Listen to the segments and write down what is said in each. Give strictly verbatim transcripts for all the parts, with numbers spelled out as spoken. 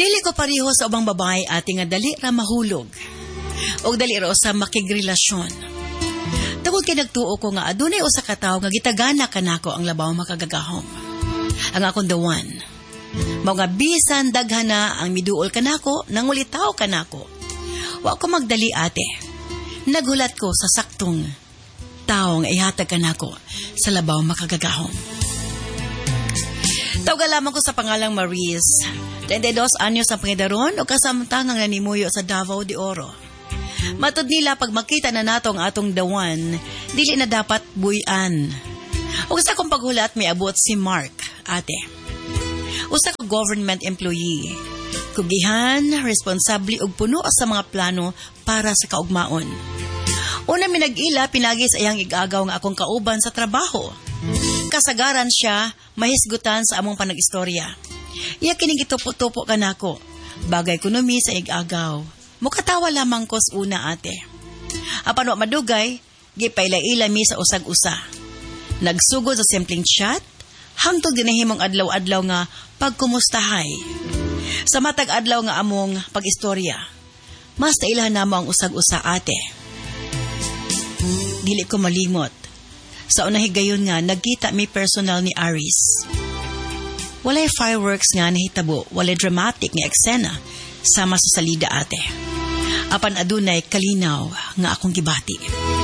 Dili ko pareho sa ubang babae ati nga dali ra mahulog. Og dali ra sa makigrelasyon. Tungod kay nagtuo ko nga adunay usa ka tawo nga gitagana kanako ang labaw makagagahom. Ang akong the one. Mao nga bisan daghana ang miduol kanako nang ulitaw kanako. Wa ko magdali ate. Naghulat ko sa saktong tawo nga ihatag kanako sa labaw makagagahom. Tawag lamang ko sa pangalang Maris. twenty-dos anyos ang pangidaron o kasamtangang nanimuyo sa Davao de Oro. Matod nila pag makita na nato ang atong dawan, dili na dapat buyan. O sa kong paghulat may abot si Mark, ate. Usa ka government employee. Kugihan, responsable og puno sa mga plano para sa kaugmaon. Una minag-ila pinagis ayang igagaw nga akong kauban sa trabaho. Kasagaran siya, mahisgutan sa among panag-istorya. Iya kining gitupo-tupo kanako. Bagay kunomi sa igagaw. Mukatawa lamang ko sa una ate. Apan wa madugay, gipayla-ila mi sa usag-usa. Nagsugod sa simpleng chat, hangtod ginahimong adlaw-adlaw nga pagkumustahay. Sa matag adlaw nga among pag-istorya, mas nailahan namo ang usag-usa ate. Dili ko malimot. Sa unang higayon nga, nagkita mi personal ni Aris. Walay fireworks nga nahitabo, walay dramatic nga eksena sama sa salida ate. Apan adunay kalinaw nga akong gibati.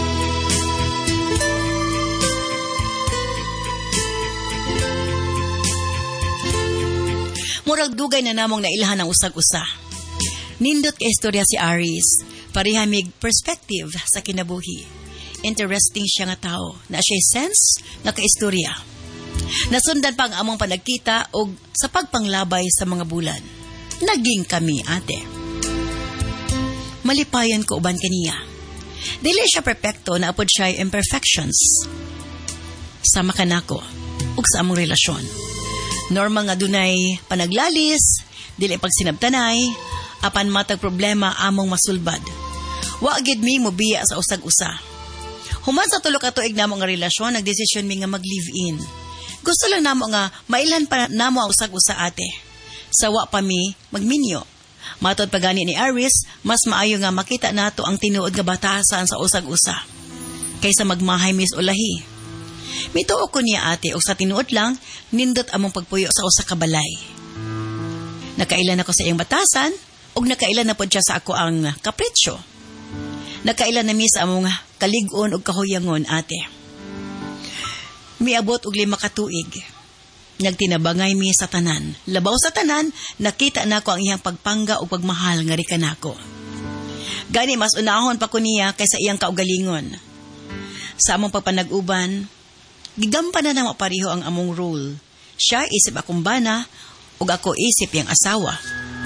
Murag dugay na namong nailahan ang usag-usa. Nindot ka istorya si Aris, parihamig perspective sa kinabuhi. Interesting siya nga tao, na siya sense nga kaistorya. Nasundan pa ang among panagkita og sa pagpanglabay sa mga bulan. Naging kami, ate. Malipayan ko uban kaniya. Dili siya perfecto na apod siya imperfections. Sama ka nako ug sa among relasyon. Normal nga dunay panaglalis, dili pagsinabtanay, apan matag problema among masulbad. Wa gid mi mobiya sa usag-usa. Human sa tulo ka tuig namo nga relasyon, nagdesisyon mi nga mag-live-in. Gusto lang namo nga mailan pa namo ang usag-usa ate. Sawa pa mi magminyo. Matod pa gani ni Aris, mas maayo nga makita nato ang tinuod nga batasan sa usag-usa kaysa magmahay mis ulahi. Mituo ko niya ate o sa tinuod lang, nindot among pagpuyo sa usa ka balay. Nakailan ako sa iyang batasan ug nakailan na pod siya sa ako ang kapritsyo. Nakailan na mi sa among kalig-on ug kahuyangon ate. Miabot og lima ka tuig. Nagtinabangay mi sa tanan. Labaw sa tanan, nakita nako ang iyang pagpangga o pagmahal nga rika nako. Gani mas unahon pa ko niya kaysa iyang kaugalingon. Sa among pagpanag-uban, gigampanan na mapariho ang among role. Siya isip akong bana, ug ako isip iyang asawa.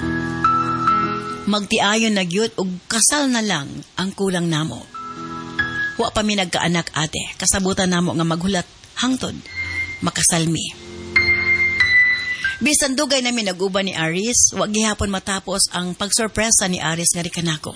Magtiayon na gyud ug kasal na lang ang kulang namo. Wa pa mi nagkaanak ate, kasabutan namo nga maghulat hangtod makasal mi. Bisan dugay namin nag-uban ni Aris, wag gihapon matapos ang pagsorpresa ni Aris nga rikanako.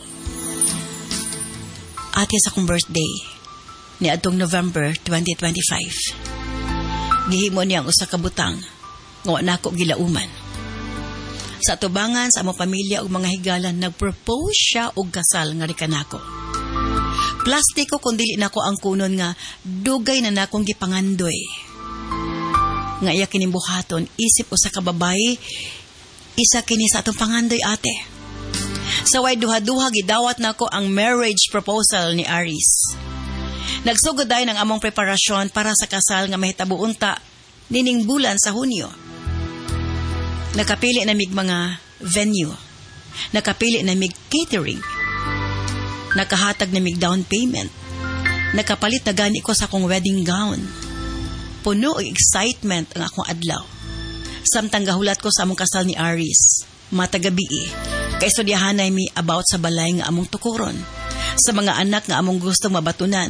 Ate sa kong birthday, ni atong November twenty twenty-five. Gihimo niya ang usa ka butang, nga nako gilauman. Sa tubangan sa among pamilya ug mga higalan, nagpropose siya og kasal nga rikanako. Plastiko kung dili nako ang kunon nga dugay na nakong gipangandoy. Nga iya kinimbuhaton, isip usa ka babae, isa kini sa atong pangandoy ate. Sa way duha-duha gidawat nako ang marriage proposal ni Aris. Nagsugod dayon ang among preparasyon para sa kasal nga mahitabo unta nining bulan sa Hunyo. Nakapili na mig mga venue. Nakapili na mig catering. Nakahatag na mig down payment. Nakapalit na gani ko sa akong wedding gown. Puno o excitement ang akong adlaw. Samtang gahulat ko sa among kasal ni Aris, matagabi eh, kay studyahanay mi about sa balay nga among tukuron, sa mga anak nga among gustong mabatunan,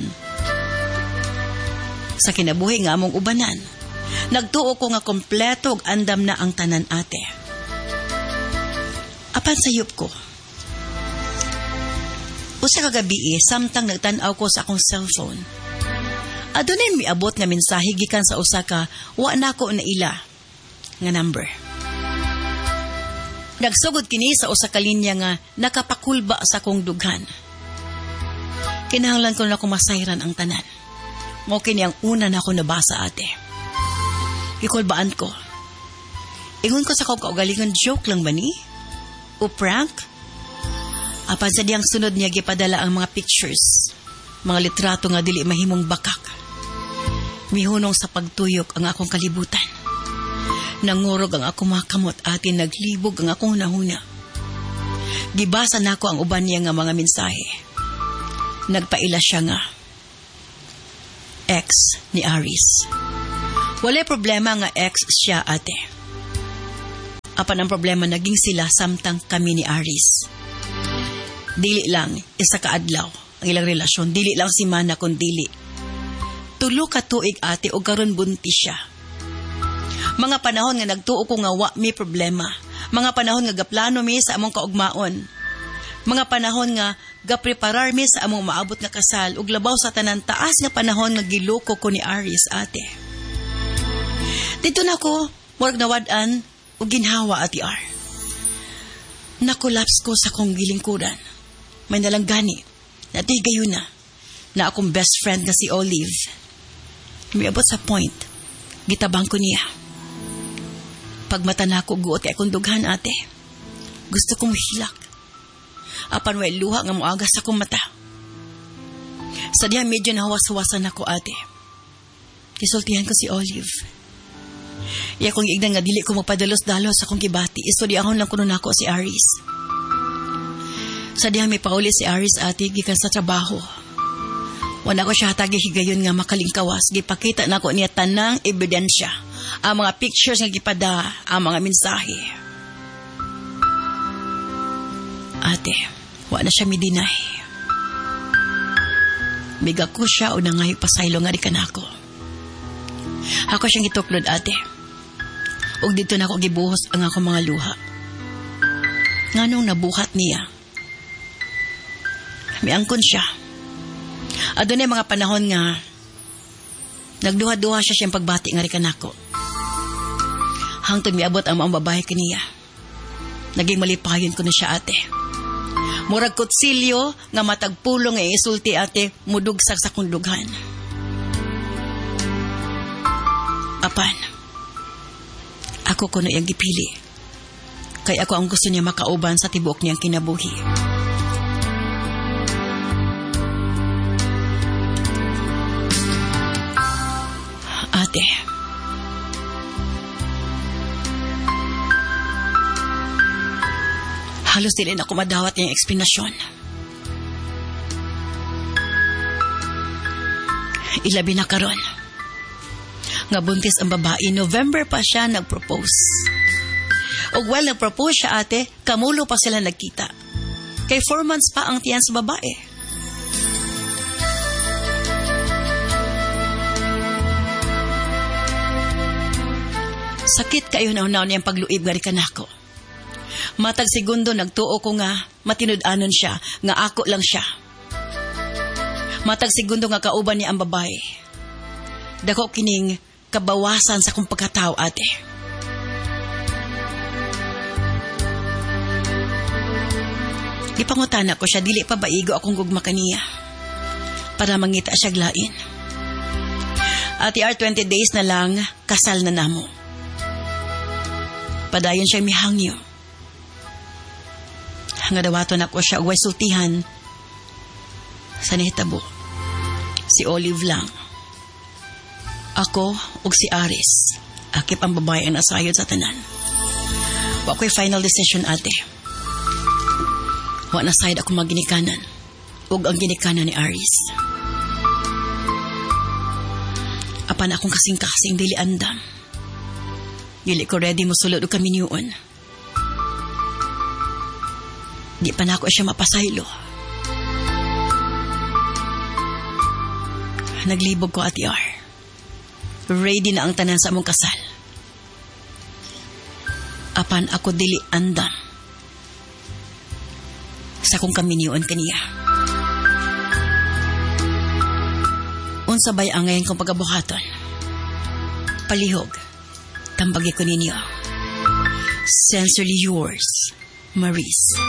sa kinabuhi nga among ubanan. Nagtuo ko nga kompleto og andam na ang tanan ate. Apan sayop ko. Usa ka gabi eh, samtang nagtan-aw ko sa akong cellphone. Adunay miabot nga mensahe gikan sa usa ka wa nako naila nga number. Nagsugod kini sa usa ka linya nga nakapakulba sa kong dughan. Kinahanglan ko na kumasayran ang tanan. Mo kini ang una na ako nabasa ate. Ikulbaan ko. Ingon ko sa kong kaugalingon, joke lang ba ni? O prank? Apan sa diyang sunod niya gipadala ang mga pictures, mga litrato nga dili mahimong bakak. Mihunong sa pagtuyok ang akong kalibutan. Nangurog ang akong mga kamot atin, naglibog ang akong nahuna. Gibasa na ako ang uban niya nga mga mensahe. Nagpaila siya nga ex ni Aris. Walay problema nga ex siya ate. Apan ang problema naging sila samtang kami ni Aris. Dili lang isa ka adlaw ang ilang relasyon, dili lang si Mana kun dili tulo ka tuig ate o karon buntis siya. Mga panahon nga nagtuo ko nga wa mi problema. Mga panahon nga gaplano mi sa among kaugmaon. Mga panahon nga gapreparar mi sa among maabot nga kasal ug labaw sa tanan taas nga panahon nga giloko ko ni Aris ate. Dito na ko murag nawad-an ug ginhawa ati R. Nakolaps ko sa kong gilingkuran. May nalanggani na ito'y gayon na na akong best friend na si Olive. Miabot sa point, gitabang ko niya. Pagmata na ako, guot kay akong dughan ate. Gusto kong hilak. Apan way luha nga moagas akong mata. Sa diya medyo nahawas-hawasan ako ate. Kisultihan ko si Olive. Iya kong ignan nga dili ko magpadalos-dalos sa akong kibati. Iso di ahon lang kuno nako si Aris. Sa diya may pauli si Aris ate gikan sa trabaho. Wala ko siya hatagi higayon nga makalingkawas. Gipakita na ko niya tanang ebidensya. Ang mga pictures nga gipada, ang mga mensahe. Ate, wala na siya midinay. Biga ko siya o nangayo pasaylo nga di ka na ako. Ako siyang ituklod ate. Ug dito na ako gibuhos ang ako mga luha. Nganong nabuhat niya. Miangkon siya. Adunay mga panahon nga nagduha-duha siya siyang pagbati nga rin kanako. Hangtod miabot ang mga babae kaniya. Naging malipayon ko na siya ate. Murag kutsilyo nga matagpulong nga isulti ate mudugsak sa kundughan. Apan, ako ko na iyang gipili. Kaya ako ang gusto niya makauban sa tibok niyang kinabuhi. Ate, halos din ako madawat niyang eksplanasyon. Ilabi na karon. Nga buntis ang babae, November pa siya nag-propose. O while nag-propose siya ate, kamulo pa sila nagkita. Kay four months pa ang tiyan sa babae. Sakit kayo na unaw niyang pagluib nga rin kanako. Matag segundo nagtuo ko nga matinud-anon siya, nga ako lang siya. Matag segundo nga kauban niya ang babae. Dako kining kabawasan sa kong pagkatao ate. Ipangutana ko siya, dili pa baigo akong gugma kaniya para mangita siya glain. Ati R, twenty days na lang kasal na namo. Padayon siya mihangyo. Nga dawaton ako siya uway sultihan sa nahitabo. Si Olive lang. Ako ug si Aris. Akip ang babae ang nasayod sa tanan. Wa ko'y final decision ate. Wa na side ako maginikanan. Ug ang ginikanan ni Aris. Apan akong kasing-kasing dili andam. Dili ko ready mo sulod o kami niyon. Di pa na ako siya mapasaylo. Naglibog ko ati R. Ready na ang tanan sa among kasal. Apan ako dili andam sa kung kami niyon kaniya. Unsa bay ang ngayon kong pagabuhaton? Palihog. Tambagi ko ninyo. Sincerely yours, Maurice.